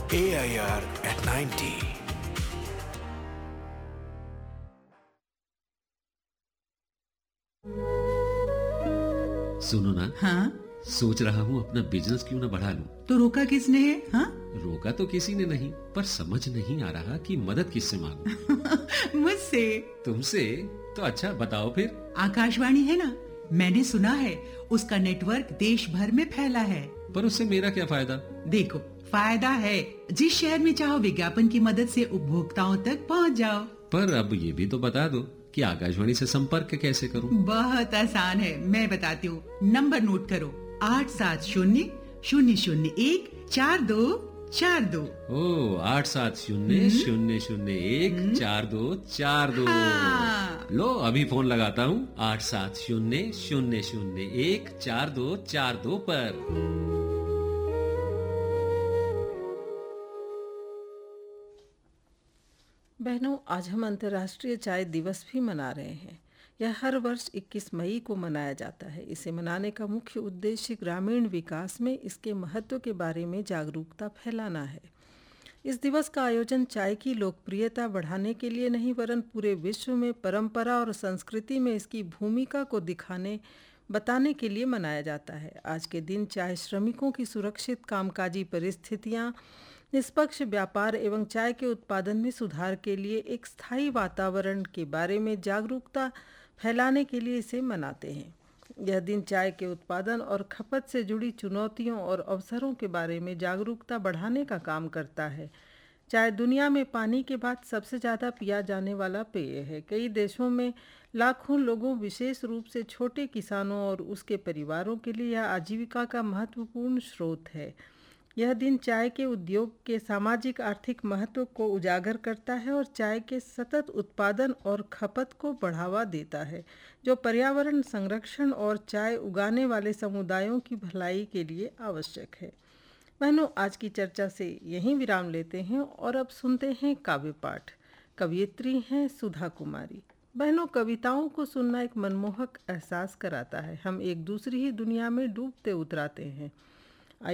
AIR at 90। सुनो ना, हाँ? सोच रहा हूँ अपना बिजनेस क्यों ना बढ़ा लूं। तो रोका किसने है? हाँ? रोका तो किसी ने नहीं, पर समझ नहीं आ रहा कि मदद किससे मांगूं। मुझसे। तुमसे? तो अच्छा बताओ फिर। आकाशवाणी है ना, मैंने सुना है उसका नेटवर्क देश भर में फैला है। पर उससे मेरा क्या फायदा? देखो, फायदा है, जिस शहर में चाहो विज्ञापन की मदद से उपभोक्ताओं तक पहुंच जाओ। पर अब ये भी तो बता दो कि आकाशवाणी से संपर्क कैसे करूं। बहुत आसान है, मैं बताती हूँ। नंबर नोट करो, 870-001-4242। ओ 870-001-4242। हाँ। लो अभी फोन लगाता हूँ 870-001-4242 पर। बहनों, आज हम अंतर्राष्ट्रीय चाय दिवस भी मना रहे हैं। यह हर वर्ष 21 मई को मनाया जाता है। इसे मनाने का मुख्य उद्देश्य ग्रामीण विकास में इसके महत्व के बारे में जागरूकता फैलाना है। इस दिवस का आयोजन चाय की लोकप्रियता बढ़ाने के लिए नहीं, वरन पूरे विश्व में परंपरा और संस्कृति में इसकी भूमिका को बताने के लिए मनाया जाता है। आज के दिन चाय श्रमिकों की सुरक्षित कामकाजी परिस्थितियाँ, निष्पक्ष व्यापार एवं चाय के उत्पादन में सुधार के लिए एक स्थायी वातावरण के बारे में जागरूकता फैलाने के लिए इसे मनाते हैं। यह दिन चाय के उत्पादन और खपत से जुड़ी चुनौतियों और अवसरों के बारे में जागरूकता बढ़ाने का काम करता है। चाय दुनिया में पानी के बाद सबसे ज़्यादा पिया जाने वाला पेय है। कई देशों में लाखों लोगों, विशेष रूप से छोटे किसानों और उसके परिवारों के लिए यह आजीविका का महत्वपूर्ण स्रोत है। यह दिन चाय के उद्योग के सामाजिक आर्थिक महत्व को उजागर करता है और चाय के सतत उत्पादन और खपत को बढ़ावा देता है, जो पर्यावरण संरक्षण और चाय उगाने वाले समुदायों की भलाई के लिए आवश्यक है। बहनों, आज की चर्चा से यहीं विराम लेते हैं और अब सुनते हैं काव्य पाठ। कवयित्री हैं सुधा कुमारी। बहनों, कविताओं को सुनना एक मनमोहक एहसास कराता है। हम एक दूसरी ही दुनिया में डूबते उतराते हैं।